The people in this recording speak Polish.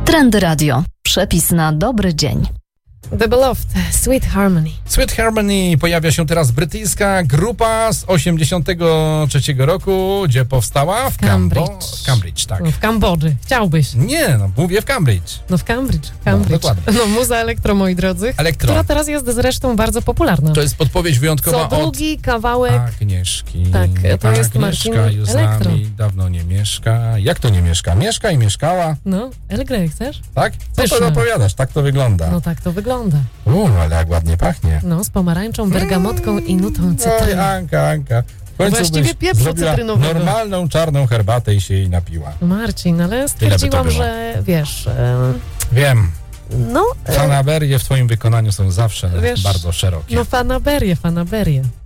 Trendy Radio. Przepis na dobry dzień. The Beloved, Sweet Harmony. Sweet Harmony pojawia się teraz brytyjska grupa z 83 roku, gdzie powstała? W Cambridge, tak. No, w Kambodży. Chciałbyś. Nie, mówię w Cambridge. No w Cambridge. No, dokładnie. No muza elektro, moi drodzy. Elektro. Która teraz jest zresztą bardzo popularna. To jest podpowiedź wyjątkowa Co drugi kawałek. Agnieszki. Tak, to jest Agnieszka Marcin już z Elektro. nami dawno nie mieszka. Jak to nie mieszka? Mieszka i mieszkała. No, Elektro chcesz? Tak? Co Pyszne. to opowiadasz? Tak to wygląda. No tak to wygląda. Ale jak ładnie pachnie. No, z pomarańczą, bergamotką i nutą cytryny. Anka. W końcu Właściwie byś pieprzu zrobiła cytrynowego. normalną, czarną herbatę i się jej napiła. Marcin, ale Tyle by to stwierdziłam, było. że wiesz... Wiem. No, Fanaberie w twoim wykonaniu są zawsze wiesz, bardzo szerokie. no fanaberie.